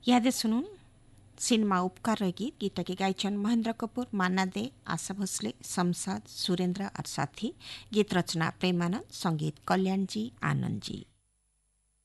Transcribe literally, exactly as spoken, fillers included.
यादे सुनुन सिनेमा उपकार रह गीत गीत के गायन महेंद्र कपूर, मान्ना दे, आशा भोसले, शमशाद, सुरेंद्र और साथी। गीत रचना प्रेमानंद, संगीत कल्याण जी आनंद जी।